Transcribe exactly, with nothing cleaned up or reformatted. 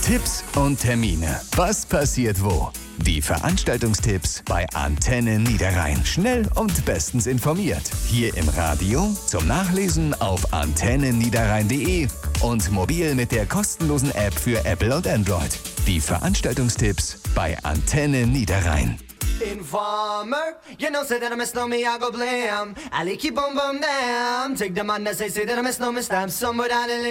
Tipps und Termine. Was passiert wo? Die Veranstaltungstipps bei Antenne Niederrhein. Schnell und bestens informiert. Hier im Radio, zum Nachlesen auf antenne niederrhein punkt de und mobil mit der kostenlosen App für Apple und Android. Die Veranstaltungstipps bei Antenne Niederrhein. Informer, you know, say that I miss no me, I go blam. I keep on bum them. Take the man that say, say that I miss no me, stamp some without a